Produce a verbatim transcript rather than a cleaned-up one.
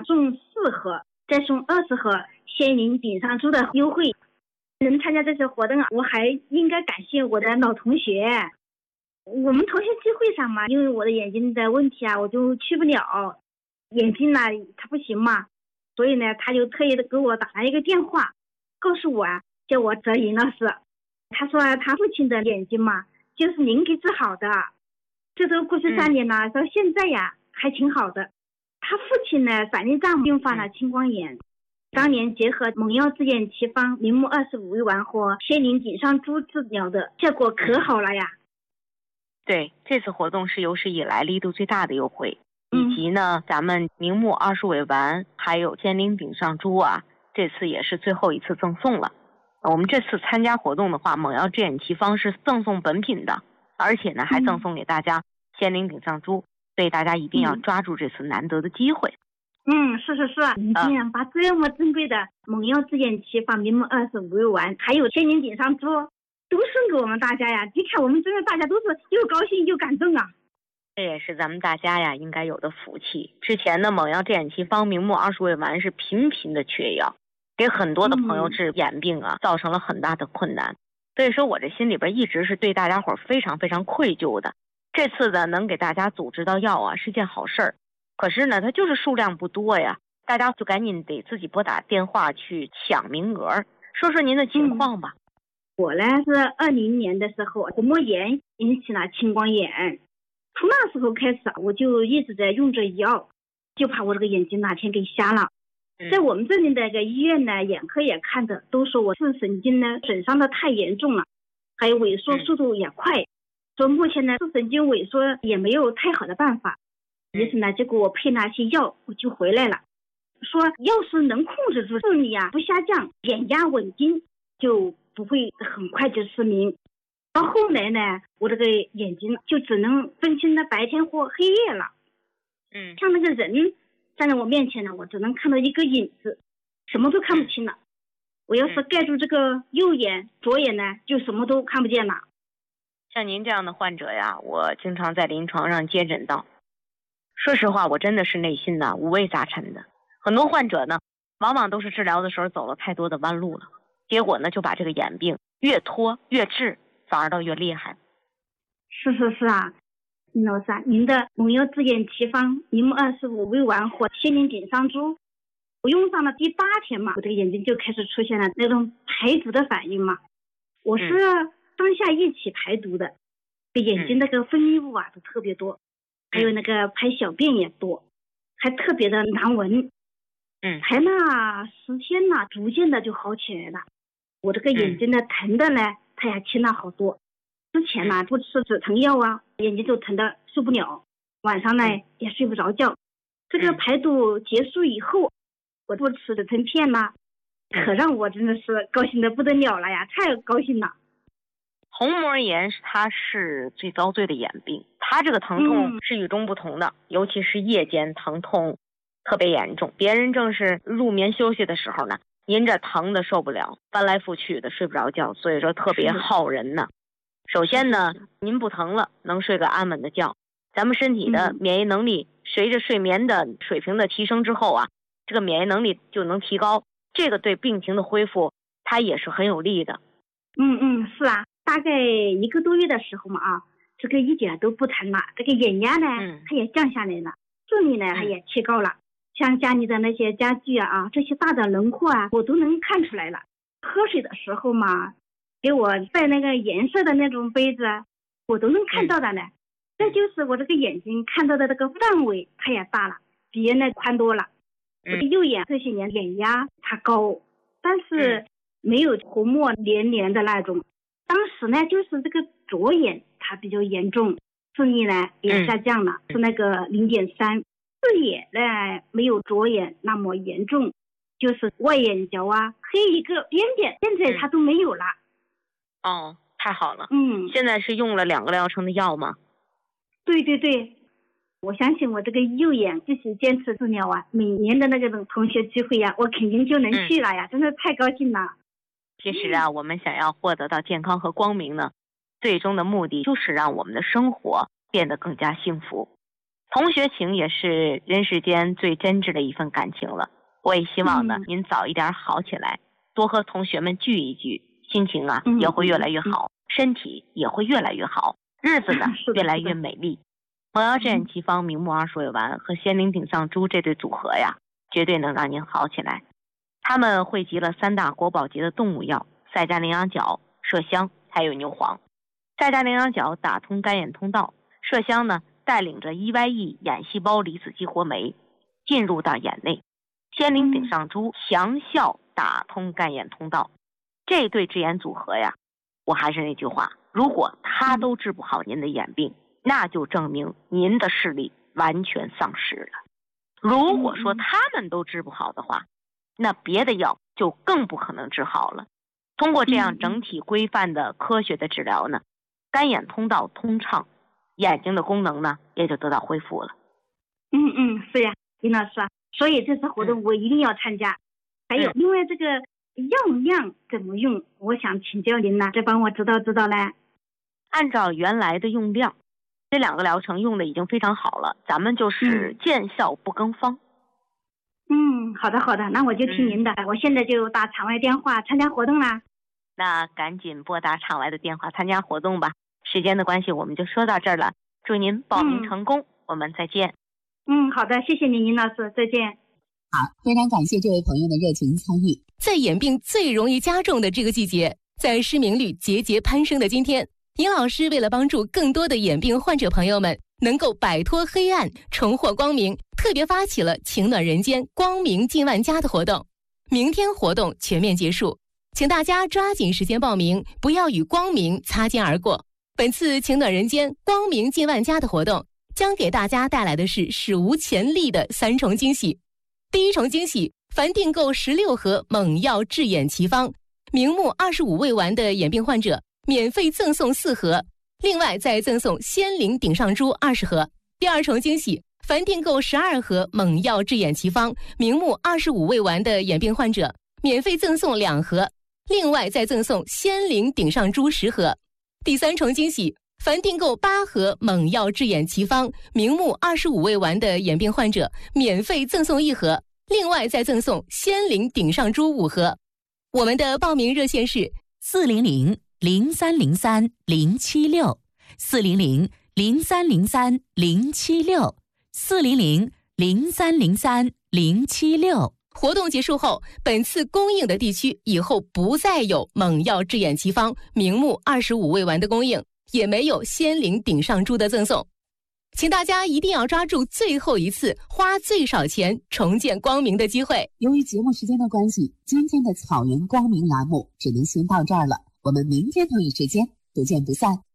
送四盒，再送二十盒仙灵顶上珠的优惠。能参加这次活动啊，我还应该感谢我的老同学。我们同学聚会上嘛，因为我的眼睛的问题啊，我就去不了，眼睛呢他不行嘛，所以呢他就特意的给我打了一个电话，告诉我啊，叫我泽莹老师。他说啊，他父亲的眼睛嘛，就是您给治好的，这都过去三年了，嗯、到现在呀还挺好的。他父亲呢，反应脏并发了青光眼。当年结合蒙药自眼奇方明目二十五味丸和仙灵顶上珠治疗的效果可好了呀。 对，这次活动是有史以来力度最大的优惠，以及呢咱们明目二十味丸还有仙灵顶上珠啊，这次也是最后一次赠送了。我们这次参加活动的话，蒙药自眼奇方是赠送本品的，而且呢还赠送给大家仙灵顶上珠，所以大家一定要抓住这次难得的机会。 嗯，是是是，你竟然把这么珍贵的蒙药自眼奇方明目二十五味丸还有仙灵顶上珠都送给我们大家呀！你看我们真的大家都是又高兴又感动啊！ 这也是咱们大家呀应该有的福气。之前的蒙药自眼奇方明目二十味丸是频频的缺药，给很多的朋友治眼病啊、嗯、造成了很大的困难。所以说我这心里边一直是对大家伙非常非常愧疚的。这次呢能给大家组织到药啊是件好事儿。可是呢它就是数量不多呀，大家就赶紧得自己拨打电话去抢名额。说说您的情况吧。 嗯、我呢是二零年的时候虹膜炎引起了青光眼，从那时候开始我就一直在用着药，就怕我这个眼睛哪天给瞎了。嗯、在我们这里的个医院呢，眼科也看的都说我视神经呢损伤的太严重了，还有萎缩速度也快，嗯、说目前呢视神经萎缩也没有太好的办法。于是呢，结果我配那些药，我就回来了，说要是能控制住视力啊不下降，眼压稳定，就不会很快就失明。到后来呢，我这个眼睛就只能分清了白天或黑夜了。嗯，像那个人站在我面前呢，我只能看到一个影子，什么都看不清了。我要是盖住这个右眼，左眼呢，就什么都看不见了。 像您这样的患者呀，我经常在临床上接诊到。说实话，我真的是内心呢五味杂陈的。很多患者呢，往往都是治疗的时候走了太多的弯路了，结果呢就把这个眼病越拖越治，反而倒越厉害。 是是是啊，林老师啊，您的蒙药自眼奇方明目二十五味丸和仙灵顶上珠，我用上了第八天嘛，我这个眼睛就开始出现了那种排毒的反应嘛。我是当下一起排毒的，这、嗯、眼睛那个分泌物啊都特别多。还有那个排小便也多，还特别的难闻。嗯，才那十天呢，逐渐的就好起来了。我这个眼睛的疼的呢，它也轻了好多。之前呢不吃止疼药啊，眼睛就疼得受不了，晚上呢也睡不着觉。这个排毒结束以后，我不吃止疼片啦，可让我真的是高兴的不得了了呀，太高兴了。 虹膜炎它是最遭罪的眼病，它这个疼痛是与众不同的、嗯、尤其是夜间疼痛特别严重，别人正是入眠休息的时候呢，您这疼的受不了，翻来覆去的睡不着觉，所以说特别耗人呢。首先呢，您不疼了，能睡个安稳的觉，咱们身体的免疫能力随着睡眠的水平的提升之后啊，这个免疫能力就能提高，这个对病情的恢复它也是很有利的。 嗯嗯，是啊，大概一个多月的时候嘛啊，这个一点都不疼了，这个眼压呢、嗯、它也降下来了，视力呢它也提高了、嗯、像家里的那些家具啊啊这些大的轮廓啊我都能看出来了。喝水的时候嘛，给我带那个颜色的那种杯子我都能看到的呢、嗯、这就是我这个眼睛看到的这个范围它也大了，比原来宽多了。我的右眼这些年眼压它高，但是没有虹膜连连的那种。当时呢就是这个左眼它比较严重，视力呢也下降了、嗯、是那个 零点三， 视野呢没有左眼那么严重，就是外眼角啊黑一个边点，现在它都没有了、 嗯、哦，太好了。 嗯， 现在是用了两个疗程的药吗？ 对对对，我相信我这个右眼继续坚持治疗啊，每年的那个同学聚会呀、啊、我肯定就能去了呀、嗯、真的太高兴了。 其实啊，我们想要获得到健康和光明呢，最终的目的就是让我们的生活变得更加幸福。 同学情也是人世间最真挚的一份感情了。我也希望呢、嗯、您早一点好起来，多和同学们聚一聚，心情啊、嗯、也会越来越好、嗯、身体也会越来越好，日子呢越来越美丽。蒙瑶镇奇方明目二十味丸和仙灵顶上珠这对组合呀，绝对能让您好起来。他们汇集了三大国宝级的动物药：赛迦羚羊角、麝香还有牛黄。赛迦羚羊角打通肝眼通道，麝香呢带领着 E Y E 眼细胞离子激活酶进入到眼内，仙灵顶上珠强效打通肝眼通道。这对治眼组合呀，我还是那句话，如果它都治不好您的眼病，那就证明您的视力完全丧失了。如果说他们都治不好的话，那别的药就更不可能治好了。通过这样整体规范的科学的治疗呢，肝眼通道通畅，眼睛的功能呢也就得到恢复了。 嗯嗯，是呀，林老师啊，所以这次活动我一定要参加。嗯、还有另外这个药量怎么用，我想请教您呢，再帮我指导指导呢。 按照原来的用量，这两个疗程用的已经非常好了，咱们就是见效不更方。 嗯，好的好的，那我就听您的、嗯、我现在就打场外电话参加活动啦。 那赶紧拨打场外的电话参加活动吧。时间的关系我们就说到这儿了，祝您报名成功、嗯、我们再见。 嗯，好的，谢谢您，林老师，再见。 好，非常感谢这位朋友的热情参与。 在眼病最容易加重的这个季节，在失明率节节攀升的今天，尹老师为了帮助更多的眼病患者朋友们能够摆脱黑暗，重获光明，特别发起了情暖人间光明近万家的活动。明天活动全面结束，请大家抓紧时间报名，不要与光明擦肩而过。本次情暖人间光明近万家的活动将给大家带来的是史无前例的三重惊喜。第一重惊喜，凡订购十六盒猛药治眼奇方明目二十五味丸的眼病患者免费赠送四盒，另外再赠送仙灵顶上珠二十盒。第二重惊喜，凡订购十二盒猛药治眼奇方明目二十五味丸的眼病患者免费赠送两盒，另外再赠送仙灵顶上珠十盒。第三重惊喜，凡订购八盒猛药治眼奇方明目二十五味丸的眼病患者免费赠送一盒，另外再赠送仙灵顶上珠五盒。我们的报名热线是四零零零三零三零七六四零零零三零三零七六四零零零三零三零七六。 活动结束后，本次供应的地区以后不再有猛药治眼奇方明目二十五味丸的供应，也没有仙灵顶上珠的赠送。请大家一定要抓住最后一次花最少钱重见光明的机会。 由于节目时间的关系，今天的草原光明栏目只能先到这儿了，我们明天同一时间不见不散。